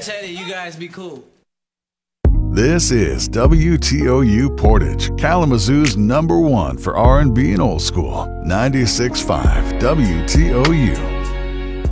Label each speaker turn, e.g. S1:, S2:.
S1: Teddy, you guys be cool.
S2: This is WTOU Portage, Kalamazoo's #1 for R&B and old school. 96.5 WTOU.